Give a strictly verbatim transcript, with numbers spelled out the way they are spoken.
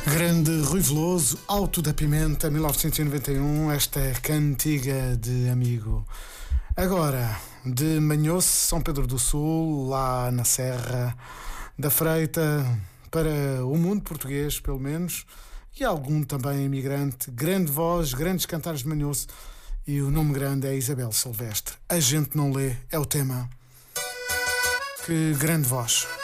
Grande Rui Veloso, Alto da Pimenta, mil novecentos e noventa e um, esta cantiga de amigo. Agora, de Manhoce, São Pedro do Sul, lá na Serra da Freita, para o mundo português, pelo menos, e algum também imigrante, grande voz, grandes cantares de Manhoce, e o nome grande é Isabel Silvestre. A gente não lê, é o tema. Que grande voz.